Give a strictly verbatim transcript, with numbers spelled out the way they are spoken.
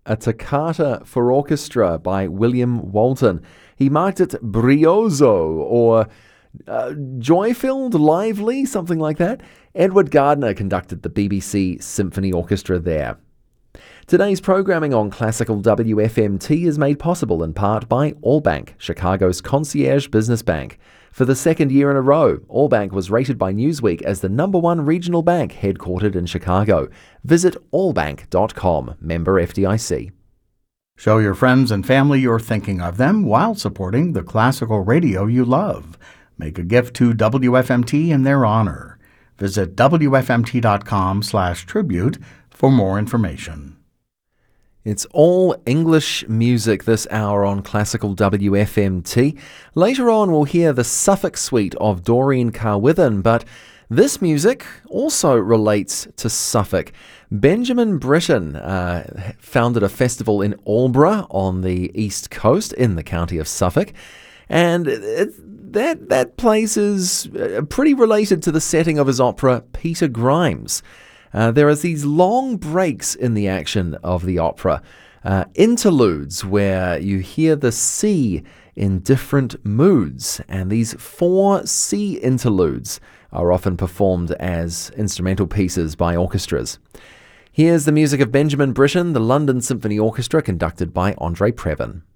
a toccata for orchestra by William Walton. He marked it brioso or uh, joy-filled, lively, something like that. Edward Gardner conducted the B B C Symphony Orchestra there. Today's programming on Classical W F M T is made possible in part by Allbank, Chicago's concierge business bank. For the second year in a row, Allbank was rated by Newsweek as the number one regional bank headquartered in Chicago. Visit allbank dot com, member F D I C. Show your friends and family you're thinking of them while supporting the classical radio you love. Make a gift to W F M T in their honor. Visit W F M T dot com slash tribute for more information. It's all English music this hour on Classical W F M T. Later on we'll hear the Suffolk Suite of Doreen Carwithen, but this music also relates to Suffolk. Benjamin Britten uh, founded a festival in Aldeburgh on the east coast in the county of Suffolk, and it, that, that place is pretty related to the setting of his opera Peter Grimes. Uh, there are these long breaks in the action of the opera, uh, interludes where you hear the sea in different moods, and these four sea interludes are often performed as instrumental pieces by orchestras. Here's the music of Benjamin Britten, the London Symphony Orchestra, conducted by Andre Previn.